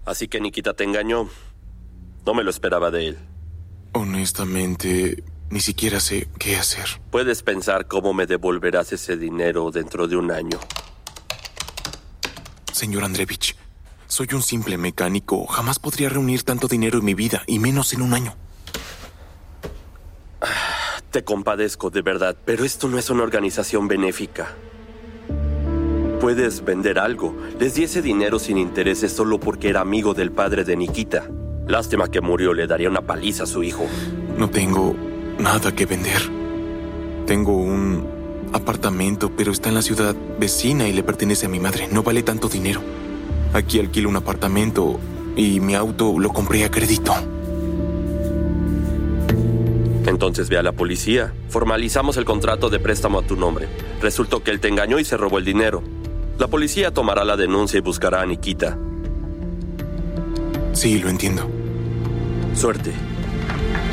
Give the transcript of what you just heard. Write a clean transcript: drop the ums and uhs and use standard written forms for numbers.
Así que Nikita te engañó. No me lo esperaba de él. Honestamente, ni siquiera sé qué hacer. Puedes pensar cómo me devolverás ese dinero dentro de un año. Señor Andreevich, soy un simple mecánico. Jamás podría reunir tanto dinero en mi vida, y menos en un año. Te compadezco, de verdad, pero esto no es una organización benéfica. Puedes vender algo. Les di ese dinero sin intereses solo porque era amigo del padre de Nikita. Lástima que murió, le daría una paliza a su hijo. No tengo nada que vender. Tengo un apartamento, pero está en la ciudad vecina y le pertenece a mi madre. No vale tanto dinero. Aquí alquilo un apartamento y mi auto lo compré a crédito. Entonces ve a la policía. Formalizamos el contrato de préstamo a tu nombre. Resultó que él te engañó y se robó el dinero. La policía tomará la denuncia y buscará a Nikita. Sí, lo entiendo. Suerte.